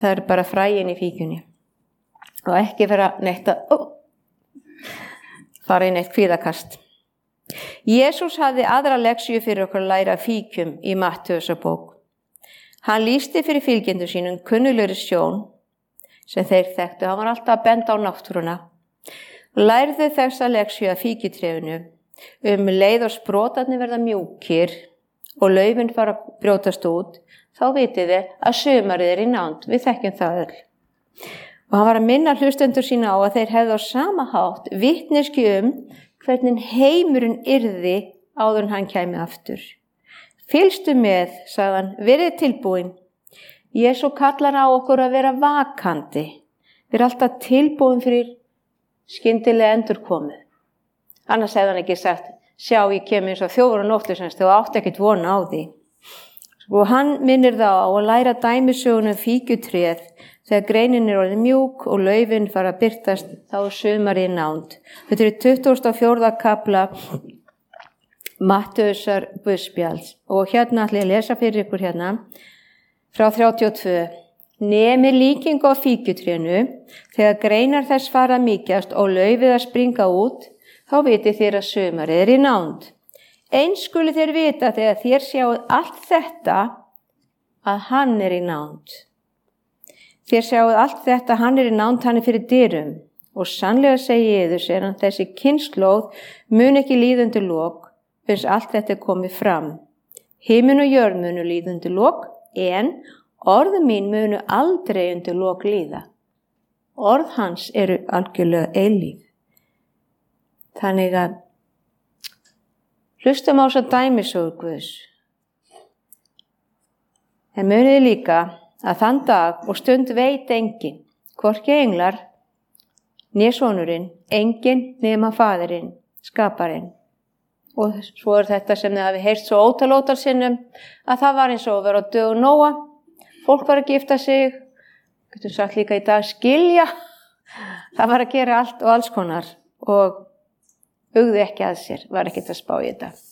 Það er bara fræin í fíkjunni. Og ekki vera neitt að fara í neitt kvíðakast. Jesús hafði aðra leksíu fyrir okkur að læra fíkjum í Mattheusarbók. Hann lýsti fyrir fylgjendum sínum kunnuglegri sjón sem þeir þekktu. Hann var alltaf að benda á náttúruna. Lærðu þessa leksíu að fíkjutrefinu leið og sprotarnir verða mjúkir og laufin fara að brjótast út, þá vitið þið að sumarið í nánd. Við þekkjum það öll. Og hann var að minna hlustendur sína á að þeir hefðu á sama hátt vitneski hvernig heimurinn yrði áður en hann kæmi aftur. Fylgstu með, sagði hann, verið tilbúin. Jesús kallar á okkur að vera vakandi. Við erum alltaf tilbúin fyrir skyndilega endurkomu. Annars hefði hann ekki sagt, sjá, ég kem eins og 4 nóttu semst, þú átt ekkert vona á því. Og hann minnir þá á að læra dæmisögunum fíkjutréð. Þegar greinin er orðið mjúk og laufin fara að birtast, þá er sumarið í nánd. Þetta er 24. kafla Mattheusar guðspjalds. Og hérna ætla ég að lesa fyrir ykkur hérna frá 32. Nemi líkingu á fíkjutrénu, þegar greinar þess fara að mýkjast og laufið að springa út, þá vitið þér að sumarið er í nánd. Eins skulu þér vita þegar þér sjáuð allt þetta að hann er í nánd. Þér sjáuð allt þetta, hann er í nánd, hann er fyrir dyrum. Og sannlega segi ég yður, segir hann, þessi kynslóð mun ekki líða undir lok, uns allt þetta er komið fram. Himinn og jörð munu líða undir lok, en orð mín munu aldrei undir lok líða. Orð hans eru algjörlega eilíf. Þannig að hlustum á þessa dæmisögu Guðs. En munið líka að þann dag og stund veit enginn, hvorki englar, né sonurinn, enginn nema faðirinn, skaparinn. Og svo er þetta sem þið hafi heyrt svo ótal sinnum, að það var eins og að vera á dögum Nóa. Fólk var að gifta sig, getum sagt líka í dag skilja. Það var að gera allt og alls konar og hugði ekki að sér, var ekkert að spá í þetta.